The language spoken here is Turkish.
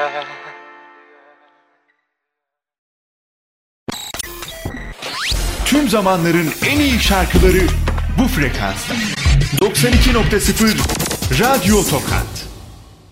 Tüm zamanların en iyi şarkıları bu frekansta. 92.0 Radyo Tokat.